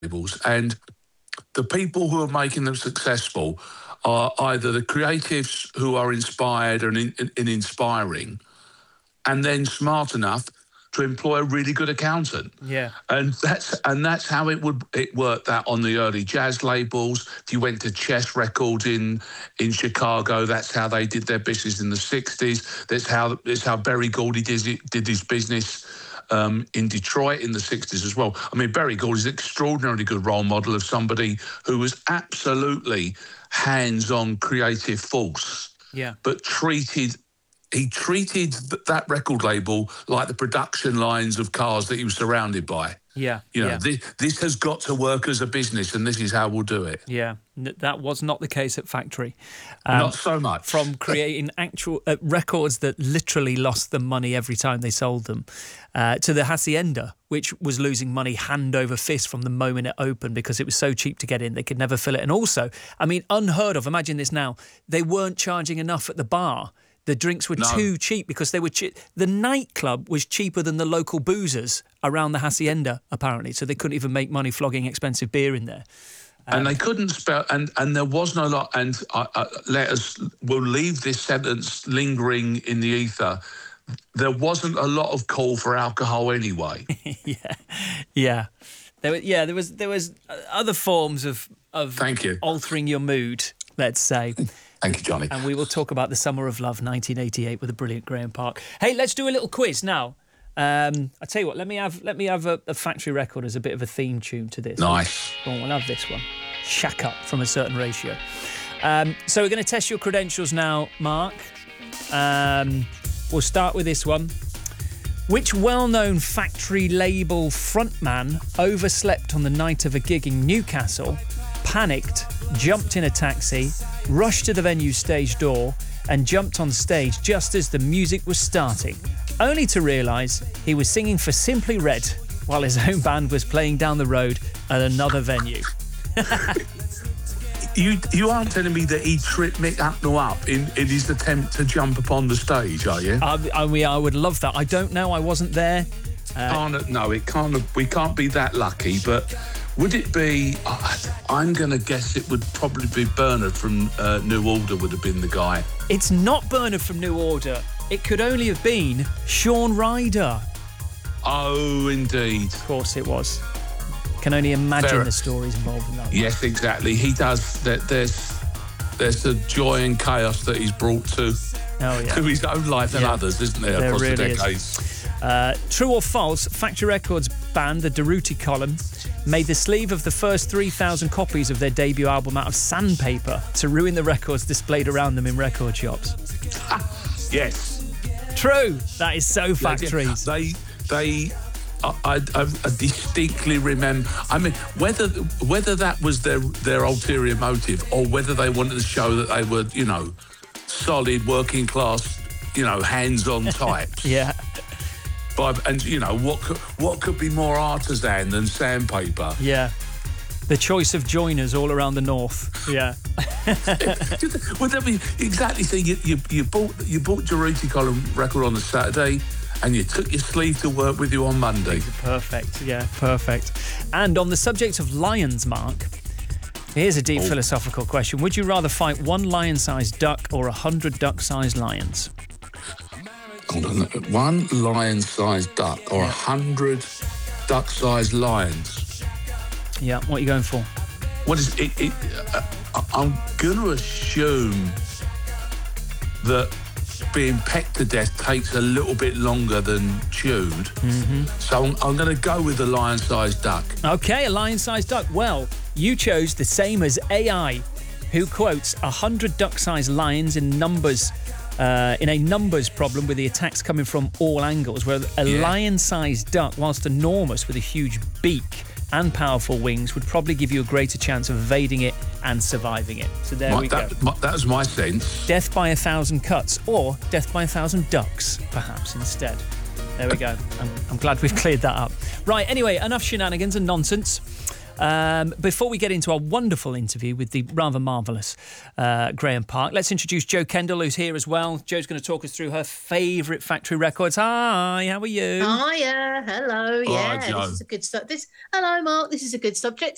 labels, and the people who are making them successful are either the creatives who are inspired and inspiring, and then smart enough to employ a really good accountant. Yeah. And that's how it worked that on the early jazz labels. If you went to Chess Records in Chicago, that's how they did their business in the 60s. That's how Berry Gordy did his business in Detroit in the 60s as well. I mean, Berry Gordy's an extraordinarily good role model of somebody who was absolutely hands-on creative force. Yeah. But he treated that record label like the production lines of cars that he was surrounded by. Yeah. You know, this has got to work as a business, and this is how we'll do it. Yeah, that was not the case at Factory. Not so much. From creating actual records that literally lost them money every time they sold them, to the Hacienda, which was losing money hand over fist from the moment it opened because it was so cheap to get in, they could never fill it. And also, I mean, unheard of, imagine this now, they weren't charging enough at the bar. The drinks were too cheap because they were cheap. The nightclub was cheaper than the local boozers around the Hacienda, apparently, so they couldn't even make money flogging expensive beer in there. And they couldn't spell, and there wasn't a lot, and we'll leave this sentence lingering in the ether. There wasn't a lot of call for alcohol anyway. Yeah. There was other forms of Thank you. altering your mood, let's say. Thank you, Johnny. And we will talk about the Summer of Love, 1988, with the brilliant Graham Park. Hey, let's do a little quiz now. I tell you what, let me have a Factory record as a bit of a theme tune to this. Nice. Go on, we'll have this one. Shack Up from A Certain Ratio. So we're going to test your credentials now, Mark. We'll start with this one. Which well-known Factory label frontman overslept on the night of a gig in Newcastle, panicked, jumped in a taxi, rushed to the venue's stage door and jumped on stage just as the music was starting, only to realise he was singing for Simply Red while his own band was playing down the road at another venue? You aren't telling me that he tripped Mick Hucknall up in his attempt to jump upon the stage, are you? I would love that. I don't know. I wasn't there. No, it can't. We can't be that lucky. But would it be? I'm going to guess it would probably be Bernard from New Order. Would have been the guy. It's not Bernard from New Order. It could only have been Shaun Ryder. Oh, indeed. Of course, it was. Can only imagine the stories involved in that. Yes, exactly. He does. There's a joy and chaos that he's brought to his own life and others, isn't there across really the decades? True or false? Factory Records band, the Durutti Column, made the sleeve of the first 3,000 copies of their debut album out of sandpaper to ruin the records displayed around them in record shops. Yes. True. That is so Factories. I distinctly remember. I mean, whether that was their ulterior motive or whether they wanted to show that they were, solid working class, hands-on types. Yeah. And what could be more artisan than sandpaper? Yeah. The choice of joiners all around the north. Yeah. Would that be exactly? So you bought Durutti Column record on a Saturday, and you took your sleeve to work with you on Monday. Perfect, yeah, perfect. And on the subject of lions, Mark, here's a deep philosophical question. Would you rather fight one lion-sized duck or 100 duck-sized lions? Hold on. One lion-sized duck or 100 duck-sized lions? Yeah, what are you going for? What is it? I'm going to assume that being pecked to death takes a little bit longer than chewed. Mm-hmm. So I'm going to go with the lion-sized duck. Okay, a lion-sized duck. Well, you chose the same as AI, who quotes 100 duck-sized lions in a numbers problem with the attacks coming from all angles, where a lion-sized duck, whilst enormous with a huge beak and powerful wings, would probably give you a greater chance of evading it and surviving it. So there we go. That was my sense. Death by 1,000 cuts, or death by 1,000 ducks, perhaps, instead. There we go. I'm glad we've cleared that up. Right, anyway, enough shenanigans and nonsense. Before we get into our wonderful interview with the rather marvellous Graham Park, let's introduce Jo Kendall, who's here as well. Jo's going to talk us through her favourite Factory records. Hi, how are you? Hiya, hello. Hi, yeah, Jo. this is a good hello, Mark. This is a good subject,